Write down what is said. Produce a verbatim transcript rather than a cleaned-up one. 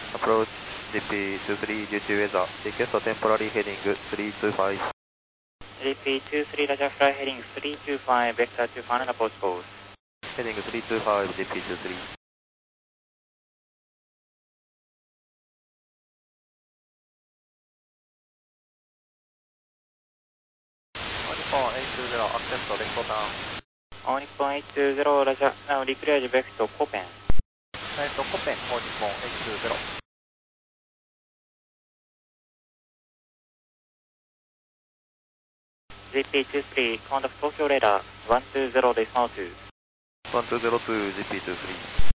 Approachジーピーにじゅうさん duty weather. Request temporary heading three two five. ジーピーにじゅうさん Roger fly heading three two five, vector to final approach course. Heading three two five,ジーピーにじゅうさん. Nippon eight two zero, accept left down. All Nippon eight two zero, Roger. Now declare the vector Copen. えっと、コペン、All Nippon eight two zero. ジーピーにじゅうさん contact Tokyo radar one two zero response. one two zero two,ジーピーにじゅうさん.